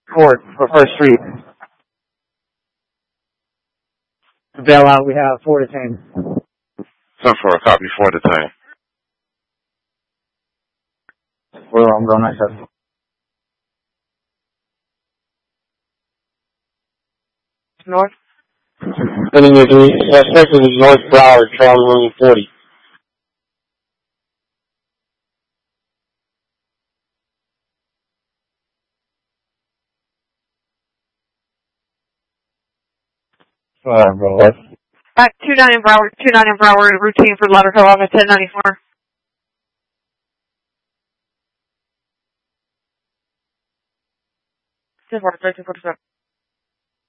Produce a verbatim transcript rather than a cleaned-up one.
Court for First Street. To bail out, we have four detained. ten four, copy, four detained. We're on, bro, nice up. North? Sending you to suspect is North Broward, Charlie William forty. Alright, bro. What? At two nine in Broward, two nine in Broward, routine for Lauderdale off at ten ninety-four. ten four, thirteen forty-seven.